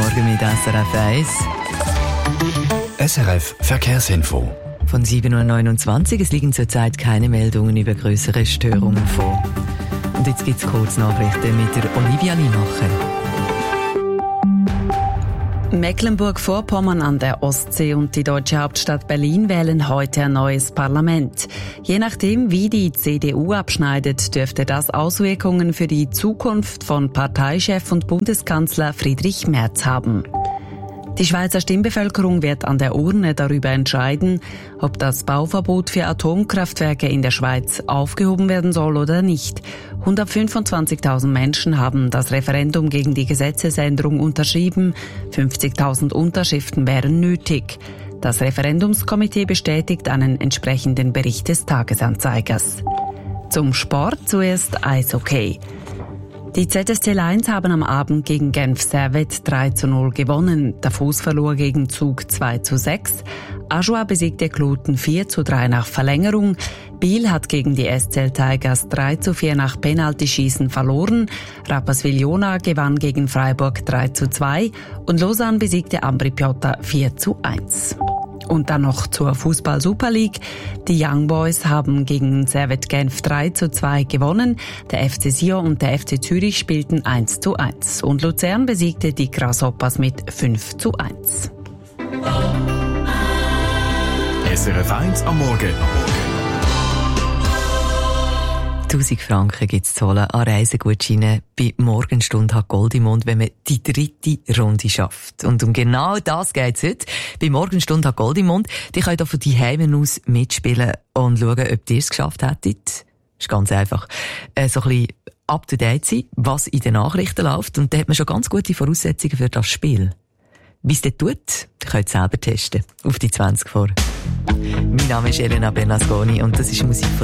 Morgen mit SRF 1. SRF Verkehrsinfo. Von 7.29 Uhr. Es liegen zurzeit keine Meldungen über größere Störungen vor. Und jetzt gibt es Kurznachrichten mit der Olivia Limacher. Mecklenburg-Vorpommern an der Ostsee und die deutsche Hauptstadt Berlin wählen heute ein neues Parlament. Je nachdem, wie die CDU abschneidet, dürfte das Auswirkungen für die Zukunft von Parteichef und Bundeskanzler Friedrich Merz haben. Die Schweizer Stimmbevölkerung wird an der Urne darüber entscheiden, ob das Bauverbot für Atomkraftwerke in der Schweiz aufgehoben werden soll oder nicht. 125.000 Menschen haben das Referendum gegen die Gesetzesänderung unterschrieben. 50.000 Unterschriften wären nötig. Das Referendumskomitee bestätigt einen entsprechenden Bericht des Tagesanzeigers. Zum Sport zuerst Eishockey. Die ZSC Lions haben am Abend gegen Genf Servette 3:0 gewonnen. Der Fuß verlor gegen Zug 2:6. Ajoie besiegte Kloten 4:3 nach Verlängerung. Biel hat gegen die SCL Tigers 3:4 nach Penaltyschießen verloren. Rapperswil-Jona gewann gegen Freiburg 3:2 und Lausanne besiegte Ambri Piotta 4:1. Und dann noch zur Fußball-Super League. Die Young Boys haben gegen Servette Genf 3:2 gewonnen. Der FC Sion und der FC Zürich spielten 1:1. Und Luzern besiegte die Grasshoppers mit 5:1. SRF 1 am Morgen. 1000 Franken gibt es zu holen an Reisegutscheinen bei Morgenstunde hat Gold im Mund, wenn man die 3. Runde schafft. Und um genau das geht es heute. Bei Morgenstunde hat Gold im Mund. Die könnt auch von daheim aus mitspielen und schauen, ob ihr es geschafft hättet. Ist ganz einfach. So ein bisschen up to date sein, was in den Nachrichten läuft. Und da hat man schon ganz gute Voraussetzungen für das Spiel. Wie es das tut, könnt ihr selber testen. Auf die 20 vor. Mein Name ist Elena Bernasconi und das ist Musik von